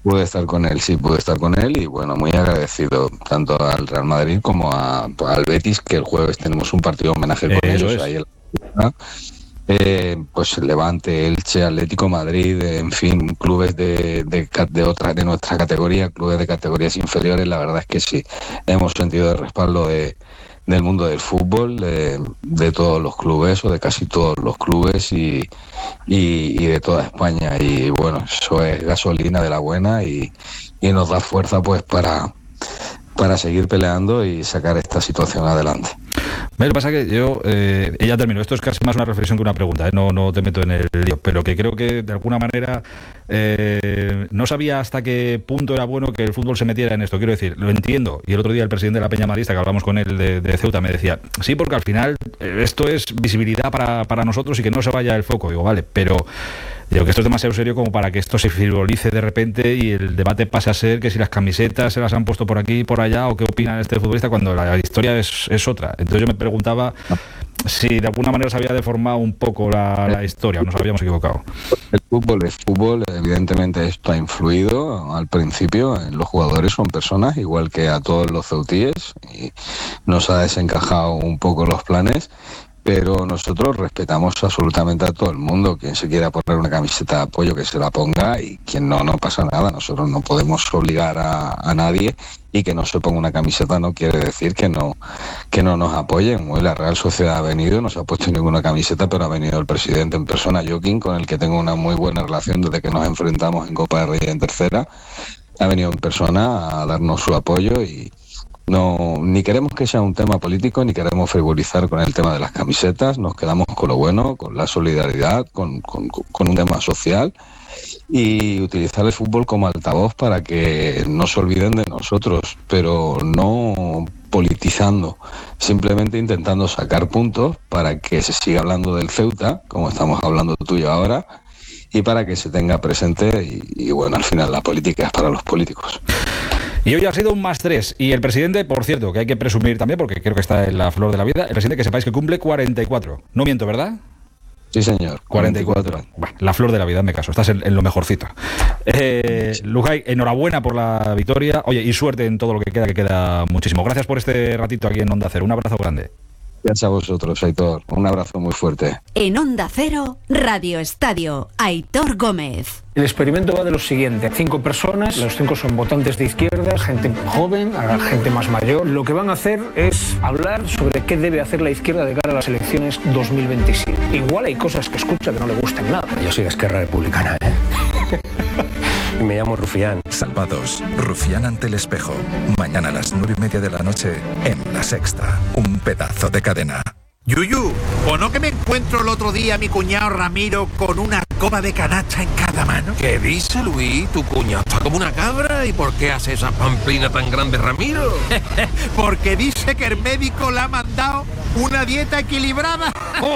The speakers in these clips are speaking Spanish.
Pude estar con él, sí, pude estar con él y bueno, muy agradecido tanto al Real Madrid como al Betis, que el jueves tenemos un partido de homenaje con ellos. Ahí pues Levante, Elche, Atlético Madrid, en fin, clubes de nuestra categoría, clubes de categorías inferiores. La verdad es que sí, hemos sentido el respaldo del mundo del fútbol, de todos los clubes o de casi todos los clubes y de toda España, y bueno, eso es gasolina de la buena y nos da fuerza pues para seguir peleando y sacar esta situación adelante. Lo que pasa es que ella terminó, esto es casi más una reflexión que una pregunta, no te meto en el lío, pero que creo que de alguna manera no sabía hasta qué punto era bueno que el fútbol se metiera en esto. Quiero decir, lo entiendo, y el otro día el presidente de la Peña Marista, que hablamos con él de Ceuta, me decía, sí, porque al final esto es visibilidad para nosotros y que no se vaya el foco. Digo, vale, pero digo que esto es demasiado serio como para que esto se frivolice de repente y el debate pase a ser que si las camisetas se las han puesto por aquí y por allá, o qué opina este futbolista, cuando la historia es otra. Entonces yo me preguntaba si de alguna manera se había deformado un poco la historia o nos habíamos equivocado. El fútbol es fútbol, evidentemente esto ha influido al principio, los jugadores son personas igual que a todos los ceutíes y nos ha desencajado un poco los planes, pero nosotros respetamos absolutamente a todo el mundo. Quien se quiera poner una camiseta de apoyo, que se la ponga, y quien no pasa nada. Nosotros no podemos obligar a nadie, y que no se ponga una camiseta no quiere decir que no nos apoyen. Hoy la Real Sociedad ha venido, no se ha puesto ninguna camiseta, pero ha venido el presidente en persona, Joaquín, con el que tengo una muy buena relación desde que nos enfrentamos en Copa del Rey en tercera. Ha venido en persona a darnos su apoyo y no, ni queremos que sea un tema político, ni queremos frivolizar con el tema de las camisetas. Nos quedamos con lo bueno, con la solidaridad, con un tema social, y utilizar el fútbol como altavoz para que no se olviden de nosotros, pero no politizando, simplemente intentando sacar puntos para que se siga hablando del Ceuta, como estamos hablando tú y yo ahora, y para que se tenga presente, y bueno, al final la política es para los políticos. Y hoy ha sido un +3. Y el presidente, por cierto, que hay que presumir también, porque creo que está en la flor de la vida, el presidente, que sepáis que cumple 44. No miento, ¿verdad? Sí, señor. 44. Bueno, la flor de la vida, me caso. Estás en lo mejorcito. Lujay, enhorabuena por la victoria. Oye, y suerte en todo lo que queda muchísimo. Gracias por este ratito aquí en Onda Cero. Un abrazo grande. Gracias a vosotros, Aitor. Un abrazo muy fuerte. En Onda Cero, Radio Estadio, Aitor Gómez. El experimento va de lo siguiente: 5 personas, los 5 son votantes de izquierda, gente joven, gente más mayor. Lo que van a hacer es hablar sobre qué debe hacer la izquierda de cara a las elecciones 2027. Igual hay cosas que escucha que no le gustan nada. Yo soy de Esquerra Republicana, ¿eh? Me llamo Rufián. Salvados, Rufián ante el espejo. Mañana a las 9:30 de la noche en La Sexta. Un pedazo de cadena. Yuyu, ¿o no que me encuentro el otro día a mi cuñado Ramiro con una copa de canasta en cada mano? ¿Qué dice, Luis? Tu cuñado está como una cabra. ¿Y por qué hace esa pamplina tan grande, Ramiro? Porque dice que el médico le ha mandado una dieta equilibrada.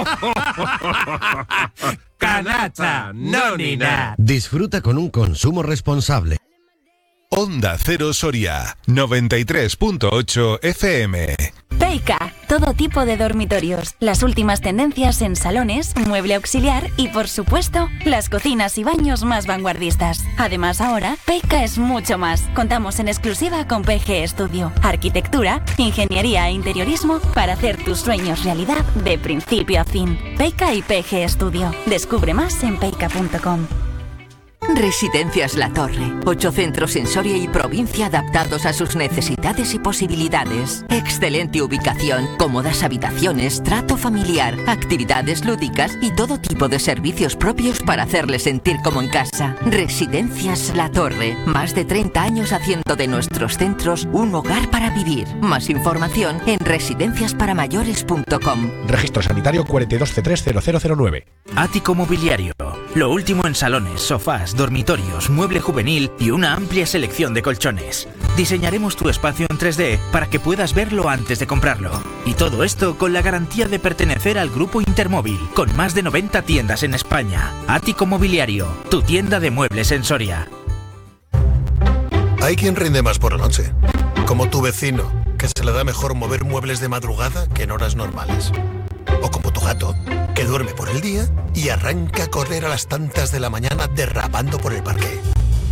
Canasta, no ni nada. Disfruta con un consumo responsable. Onda Cero Soria, 93.8 FM. Peica, todo tipo de dormitorios, las últimas tendencias en salones, mueble auxiliar y, por supuesto, las cocinas y baños más vanguardistas. Además, ahora, Peica es mucho más. Contamos en exclusiva con PG Studio, arquitectura, ingeniería e interiorismo para hacer tus sueños realidad de principio a fin. Peica y PG Studio. Descubre más en peica.com. Residencias La Torre. 8 centros en Soria y provincia adaptados a sus necesidades y posibilidades. Excelente ubicación, cómodas habitaciones, trato familiar, actividades lúdicas y todo tipo de servicios propios para hacerle sentir como en casa. Residencias La Torre. Más de 30 años haciendo de nuestros centros un hogar para vivir. Más información en residenciasparamayores.com. Registro sanitario 42C30009. Ático Mobiliario. Lo último en salones, sofás, dormitorios, mueble juvenil y una amplia selección de colchones. Diseñaremos tu espacio en 3D para que puedas verlo antes de comprarlo. Y todo esto con la garantía de pertenecer al Grupo Intermóvil, con más de 90 tiendas en España. Ático Mobiliario, tu tienda de muebles en Soria. Hay quien rinde más por la noche, como tu vecino, que se le da mejor mover muebles de madrugada que en horas normales. O como tu gato, que duerme por el día y arranca a correr a las tantas de la mañana derrapando por el parque.